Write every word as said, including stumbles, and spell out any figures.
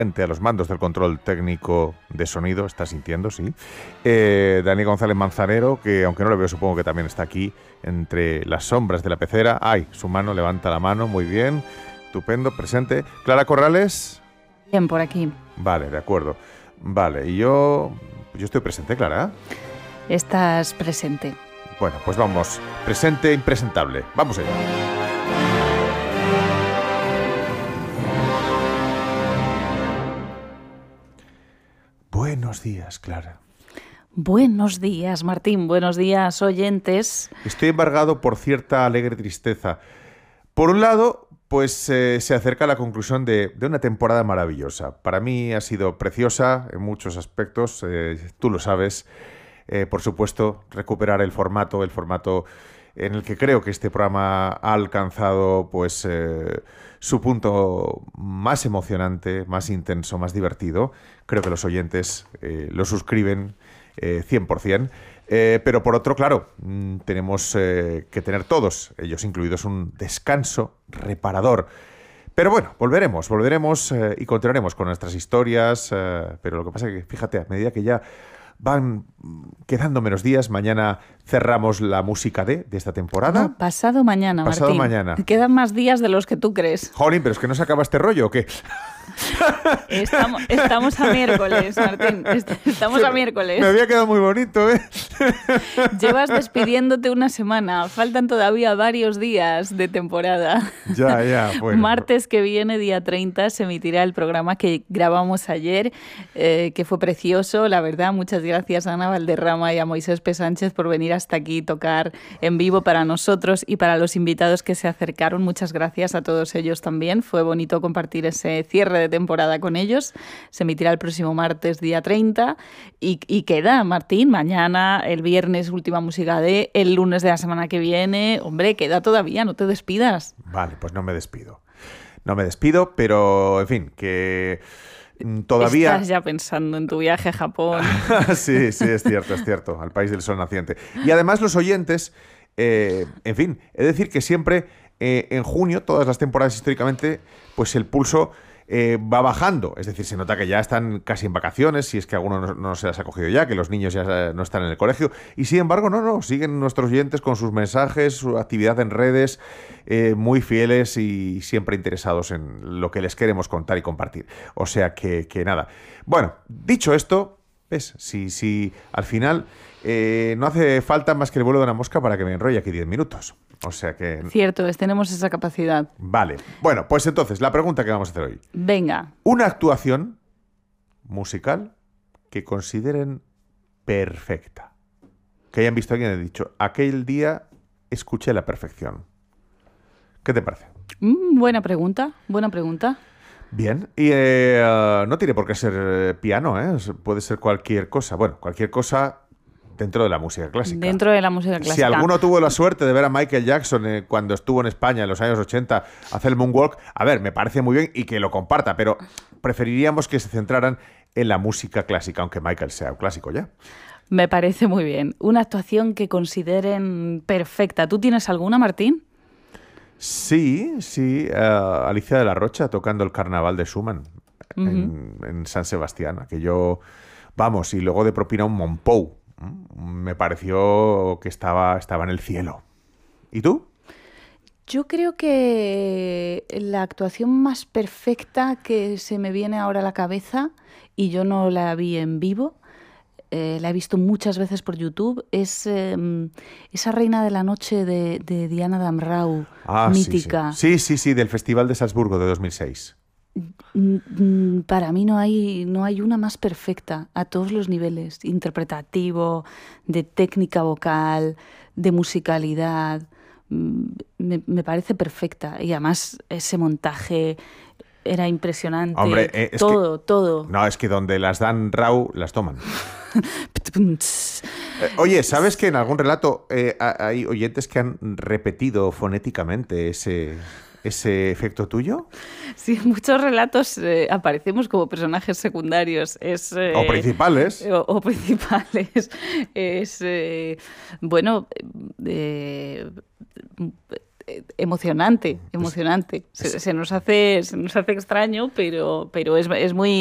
a los mandos del control técnico de sonido, está sintiendo, sí. Eh, Dani González Manzanero, que aunque no lo veo, supongo que también está aquí, entre las sombras de la pecera. ¡Ay! Su mano, levanta la mano, muy bien. Estupendo, presente. Clara Corrales. Bien, por aquí. Vale, de acuerdo. Vale, y yo... Yo estoy presente, Clara. Estás presente. Bueno, pues vamos. Presente, impresentable. Vamos allá. Buenos días, Clara. Buenos días, Martín. Buenos días, oyentes. Estoy embargado por cierta alegre tristeza. Por un lado, pues eh, se acerca la conclusión de, de una temporada maravillosa. Para mí ha sido preciosa en muchos aspectos, eh, tú lo sabes. Eh, por supuesto, recuperar el formato, el formato en el que creo que este programa ha alcanzado pues eh, su punto más emocionante, más intenso, más divertido. Creo que los oyentes eh, lo suscriben eh, cien por ciento. Eh, pero por otro, claro, mmm, tenemos eh, que tener todos, ellos incluidos, un descanso reparador. Pero bueno, volveremos, volveremos eh, y continuaremos con nuestras historias. Eh, pero lo que pasa es que, fíjate, a medida que ya van quedando menos días, mañana cerramos la música de, de esta temporada. No, pasado mañana, pasado Martín. mañana. Quedan más días de los que tú crees. Jolín, pero es que no se acaba este rollo, ¿o qué? Estamos, estamos a miércoles, Martín. Estamos a miércoles. Me había quedado muy bonito, ¿eh? Llevas despidiéndote una semana. Faltan todavía varios días de temporada. Ya, ya, bueno. Martes que viene, día treinta, se emitirá el programa que grabamos ayer, eh, que fue precioso, la verdad. Muchas gracias a Ana Valderrama y a Moisés P. Sánchez por venir hasta aquí y tocar en vivo para nosotros y para los invitados que se acercaron. Muchas gracias a todos ellos también. Fue bonito compartir ese cierre de temporada con ellos. Se emitirá el próximo martes, día treinta, y, y queda, Martín, mañana, el viernes, última música de, el lunes de la semana que viene. Hombre, queda todavía, no te despidas. Vale, pues no me despido. No me despido, pero, en fin, que todavía... Estás ya pensando en tu viaje a Japón. Sí, sí, es cierto, es cierto, al país del sol naciente. Y además los oyentes, eh, en fin, he de decir que siempre eh, en junio, todas las temporadas históricamente, pues el pulso... Eh, va bajando, es decir, se nota que ya están casi en vacaciones, si es que alguno no, no se las ha cogido ya, que los niños ya no están en el colegio, y sin embargo, no, no, siguen nuestros oyentes con sus mensajes, su actividad en redes, eh, muy fieles y siempre interesados en lo que les queremos contar y compartir. O sea que, que nada. Bueno, dicho esto, ¿ves? Si, si al final eh, no hace falta más que el vuelo de una mosca para que me enrolle aquí diez minutos. O sea que... Cierto es, tenemos esa capacidad. Vale. Bueno, pues entonces, la pregunta que vamos a hacer hoy. Venga. Una actuación musical que consideren perfecta. Que hayan visto a alguien y dicho, aquel día escuché la perfección. ¿Qué te parece? Mm, buena pregunta, buena pregunta. Bien, y eh, uh, no tiene por qué ser eh, piano, ¿eh? Puede ser cualquier cosa. Bueno, cualquier cosa... Dentro de la música clásica. Dentro de la música clásica. Si alguno tuvo la suerte de ver a Michael Jackson eh, cuando estuvo en España en los años ochenta hacer el moonwalk, a ver, me parece muy bien y que lo comparta, pero preferiríamos que se centraran en la música clásica, aunque Michael sea un clásico ya. Me parece muy bien. Una actuación que consideren perfecta. ¿Tú tienes alguna, Martín? Sí, sí. Uh, Alicia de la Rocha tocando el Carnaval de Schumann uh-huh. en, en San Sebastián. Aquello, vamos, y luego de propina un Monpou. Me pareció que estaba, estaba en el cielo. ¿Y tú? Yo creo que la actuación más perfecta que se me viene ahora a la cabeza, y yo no la vi en vivo, eh, la he visto muchas veces por YouTube, es eh, esa Reina de la Noche de, de Diana Damrau, ah, mítica. Sí sí. sí, sí, sí, del Festival de Salzburgo de dos mil seis. Para mí no hay, no hay una más perfecta a todos los niveles, interpretativo, de técnica vocal, de musicalidad. Me, me parece perfecta y además ese montaje era impresionante. Hombre, eh, es todo, que, todo. No, es que donde las dan raw, las toman. eh, oye, ¿sabes que en algún relato eh, hay oyentes que han repetido fonéticamente ese... ese efecto tuyo? Sí, en muchos relatos eh, aparecemos como personajes secundarios. Es, eh, o principales. O, o principales. Es, eh, bueno, eh, emocionante, emocionante. Se, se nos hace, se nos hace extraño, pero, pero es, es muy